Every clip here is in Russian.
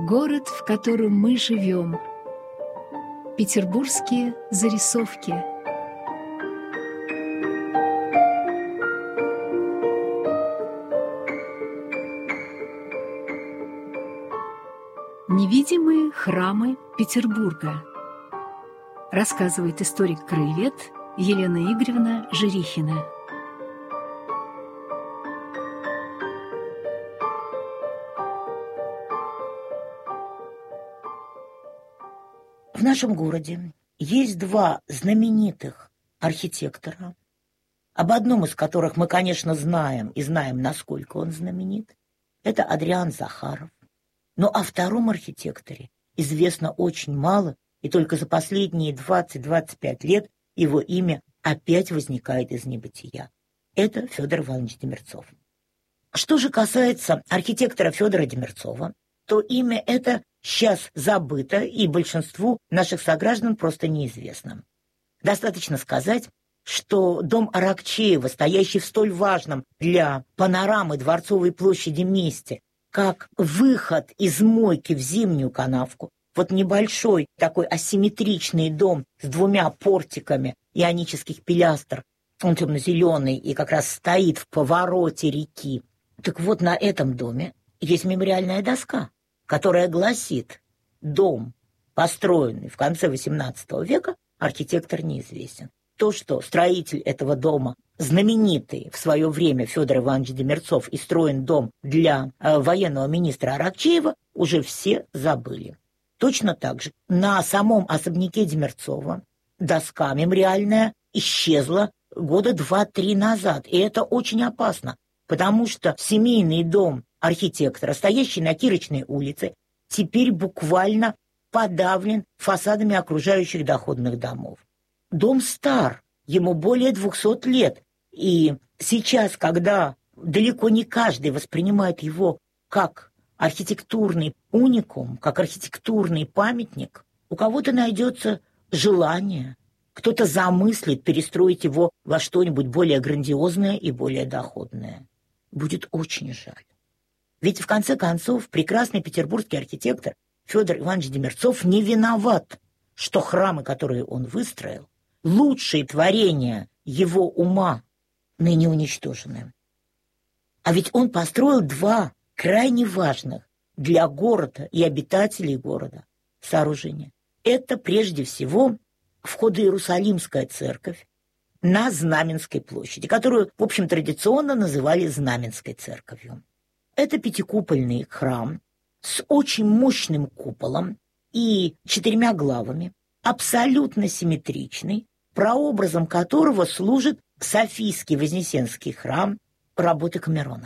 Город, в котором мы живем. Петербургские зарисовки. Невидимые храмы Петербурга. Рассказывает историк-краевед Елена Игоревна Жирихина. В нашем городе есть два знаменитых архитектора, об одном из которых мы, конечно, знаем, и знаем, насколько он знаменит. Это Адриан Захаров. Но о втором архитекторе известно очень мало, и только за последние 20-25 лет его имя опять возникает из небытия. Это Федор Иванович Демирцов. Что же касается архитектора Федора Демирцова, то имя это сейчас забыто и большинству наших сограждан просто неизвестно. Достаточно сказать, что дом Аракчеева, стоящий в столь важном для панорамы Дворцовой площади месте, как выход из мойки в зимнюю канавку, вот небольшой такой асимметричный дом с двумя портиками ионических пилястр, он темно-зеленый и как раз стоит в повороте реки. Так вот, на этом доме есть мемориальная доска, которая гласит: дом, построенный в конце XVIII века, архитектор неизвестен. То, что строитель этого дома, знаменитый в свое время Федор Иванович Демирцов, и строен дом для военного министра Аракчеева, уже все забыли. Точно так же на самом особняке Демирцова доска мемориальная исчезла года 2-3 назад, и это очень опасно, потому что семейный дом архитектора, стоящий на Кирочной улице, теперь буквально подавлен фасадами окружающих доходных домов. Дом стар, ему более 200 лет, и сейчас, когда далеко не каждый воспринимает его как архитектурный уникум, как архитектурный памятник, у кого-то найдется желание, кто-то замыслит перестроить его во что-нибудь более грандиозное и более доходное. Будет очень жаль. Ведь, в конце концов, прекрасный петербургский архитектор Федор Иванович Демирцов не виноват, что храмы, которые он выстроил, лучшие творения его ума, ныне уничтожены. А ведь он построил два крайне важных для города и обитателей города сооружения. Это, прежде всего, Входо-Иерусалимская церковь на Знаменской площади, которую, в общем, традиционно называли Знаменской церковью. Это пятикупольный храм с очень мощным куполом и 4 главами, абсолютно симметричный, прообразом которого служит Софийский Вознесенский храм работы Камерона.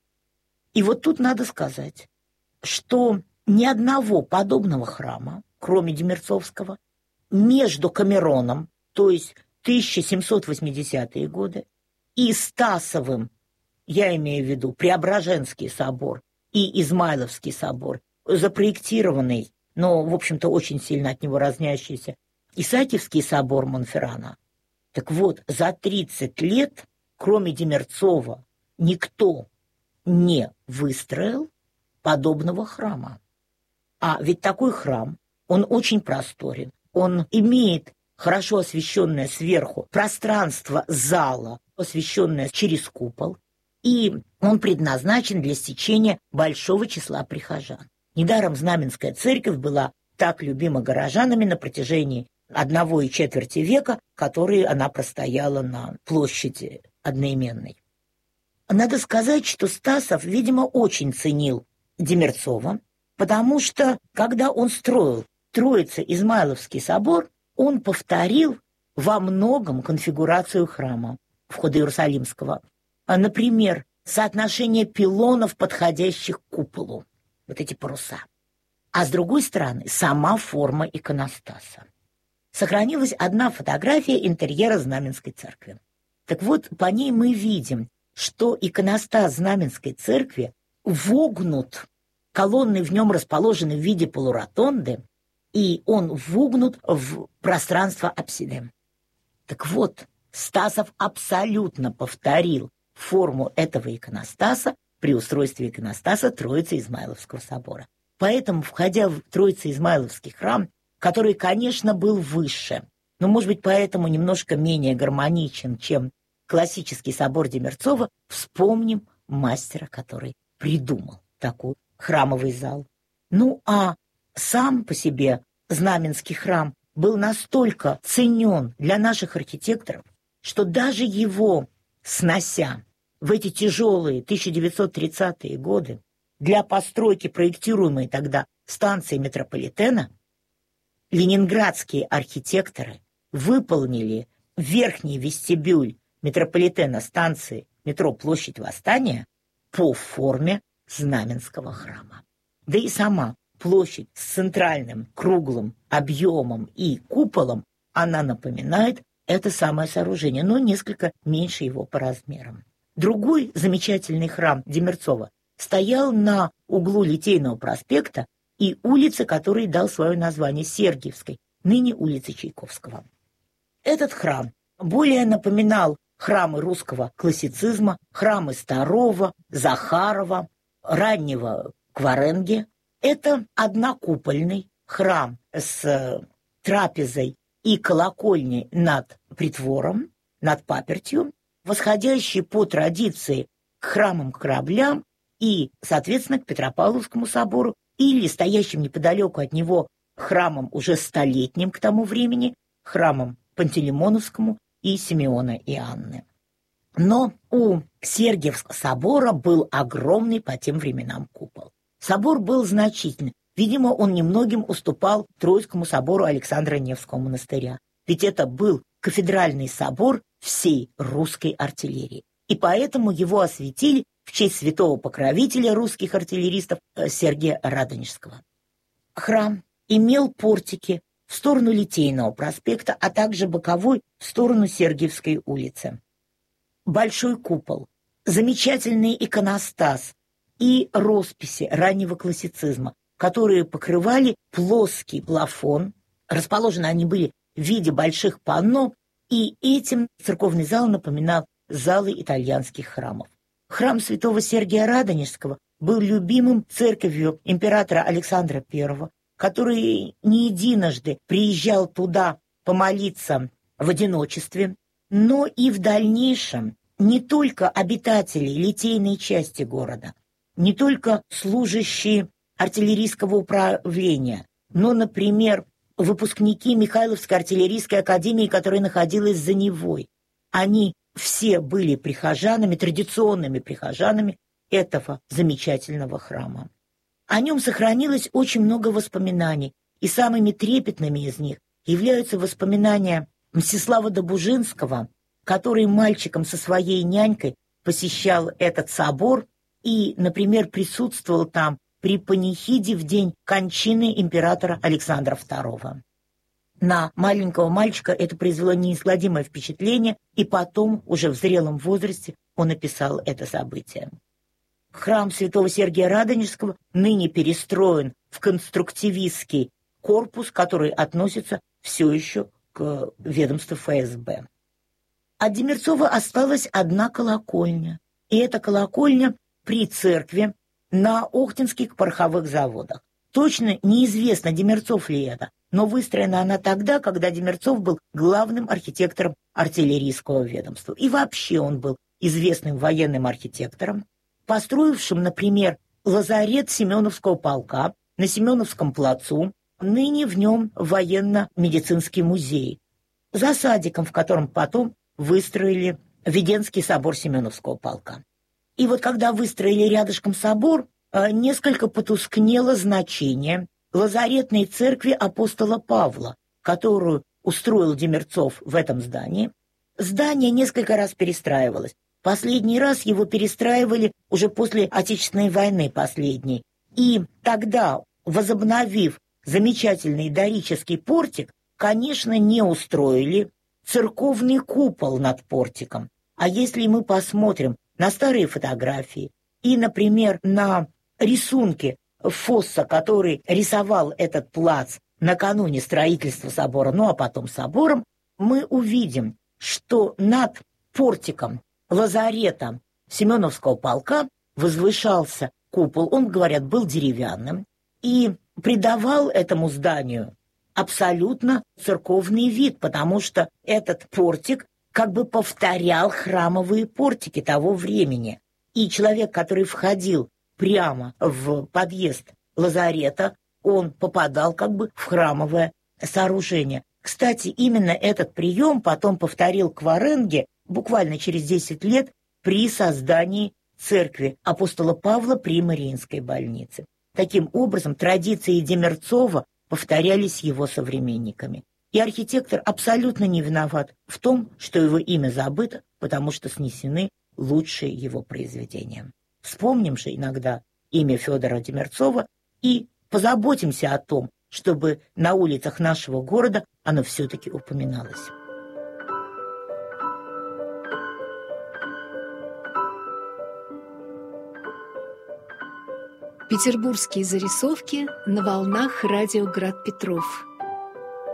И вот тут надо сказать, что ни одного подобного храма, кроме Демирцовского, между Камероном, то есть 1780-е годы, и Стасовым, я имею в виду Преображенский собор и Измайловский собор, запроектированный, но, в общем-то, очень сильно от него разнящийся Исаакиевский собор Монферрана. Так вот, за 30 лет, кроме Демирцова, никто не выстроил подобного храма. А ведь такой храм, он очень просторен, он имеет хорошо освещенное сверху пространство зала, освещенное через купол, и он предназначен для стечения большого числа прихожан. Недаром Знаменская церковь была так любима горожанами на протяжении 1,25 века, которые она простояла на площади одноименной. Надо сказать, что Стасов, видимо, очень ценил Демирцова, потому что, когда он строил Троице-Измайловский собор, он повторил во многом конфигурацию храма Входо-Иерусалимского. Например, соотношение пилонов, подходящих к куполу, вот эти паруса. А с другой стороны, сама форма иконостаса. Сохранилась одна фотография интерьера Знаменской церкви. Так вот, по ней мы видим, что иконостас Знаменской церкви вогнут, колонны в нем расположены в виде полуротонды, и он вогнут в пространство апсиды. Так вот, Стасов абсолютно повторил форму этого иконостаса при устройстве иконостаса Троицы Измайловского собора. Поэтому, входя в Троице-Измайловский храм, который, конечно, был выше, но, может быть, поэтому немножко менее гармоничен, чем классический собор Демерцова, вспомним мастера, который придумал такой храмовый зал. Ну, а сам по себе Знаменский храм был настолько ценен для наших архитекторов, что даже его снося в эти тяжелые 1930-е годы для постройки проектируемой тогда станции метрополитена, ленинградские архитекторы выполнили верхний вестибюль метрополитена станции метро Площадь Восстания по форме Знаменского храма. Да и сама площадь с центральным круглым объемом и куполом, она напоминает это самое сооружение, но несколько меньше его по размерам. Другой замечательный храм Демерцова стоял на углу Литейного проспекта и улицы, которой дал свое название Сергиевской, ныне улицы Чайковского. Этот храм более напоминал храмы русского классицизма, храмы Старова, Захарова, раннего Кваренге. Это однокупольный храм с трапезой и колокольней над притвором, над папертью, восходящий по традиции к храмам-кораблям и, соответственно, к Петропавловскому собору или стоящим неподалеку от него храмам уже столетним к тому времени, храмам Пантелеймоновскому и Симеона и Анны. Но у Сергиевского собора был огромный по тем временам купол. Собор был значительный. Видимо, он немногим уступал Троицкому собору Александра Невского монастыря. Ведь это был кафедральный собор всей русской артиллерии. И поэтому его осветили в честь святого покровителя русских артиллеристов Сергия Радонежского. Храм имел портики в сторону Литейного проспекта, а также боковой в сторону Сергиевской улицы. Большой купол, замечательный иконостас и росписи раннего классицизма, которые покрывали плоский плафон. Расположены они были в виде больших панно, и этим церковный зал напоминал залы итальянских храмов. Храм святого Сергия Радонежского был любимым церковью императора Александра I, который не единожды приезжал туда помолиться в одиночестве, но и в дальнейшем не только обитатели литейной части города, не только служащие артиллерийского управления, но, например, выпускники Михайловской артиллерийской академии, которая находилась за Невой. Они все были прихожанами, традиционными прихожанами этого замечательного храма. О нем сохранилось очень много воспоминаний, и самыми трепетными из них являются воспоминания Мстислава Добужинского, который мальчиком со своей нянькой посещал этот собор и, например, присутствовал там при панихиде в день кончины императора Александра II. На маленького мальчика это произвело неизгладимое впечатление, и потом, уже в зрелом возрасте, он описал это событие. Храм святого Сергия Радонежского ныне перестроен в конструктивистский корпус, который относится все еще к ведомству ФСБ. От Демерцова осталась одна колокольня, и эта колокольня при церкви на Охтинских пороховых заводах. Точно неизвестно, Демерцов ли это, но выстроена она тогда, когда Демерцов был главным архитектором артиллерийского ведомства. И вообще он был известным военным архитектором, построившим, например, лазарет Семеновского полка на Семеновском плацу, ныне в нем военно-медицинский музей, за садиком, в котором потом выстроили Введенский собор Семеновского полка. И вот когда выстроили рядышком собор, несколько потускнело значение лазаретной церкви апостола Павла, которую устроил Демерцов в этом здании. Здание несколько раз перестраивалось. Последний раз его перестраивали уже после Отечественной войны последней. И тогда, возобновив замечательный дорический портик, конечно, не устроили церковный купол над портиком. А если мы посмотрим на старые фотографии и, например, на рисунки Фосса, который рисовал этот плац накануне строительства собора, ну а потом собором, мы увидим, что над портиком лазарета Семеновского полка возвышался купол. Он, говорят, был деревянным. и придавал этому зданию абсолютно церковный вид, потому что этот портик как бы повторял храмовые портики того времени. И человек, который входил прямо в подъезд лазарета, он попадал как бы в храмовое сооружение. Кстати, именно этот прием потом повторил Кваренге буквально через 10 лет при создании церкви апостола Павла при Мариинской больнице. Таким образом, традиции Демерцова повторялись его современниками. И архитектор абсолютно не виноват в том, что его имя забыто, потому что снесены лучшие его произведения. Вспомним же иногда имя Федора Демерцова и позаботимся о том, чтобы на улицах нашего города оно все-таки упоминалось. Петербургские зарисовки на волнах радио «Град Петров».